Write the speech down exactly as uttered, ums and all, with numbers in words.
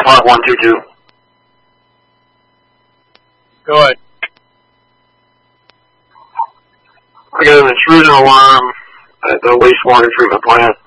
five one two two. Go ahead. I got an intrusion alarm at the wastewater treatment plant.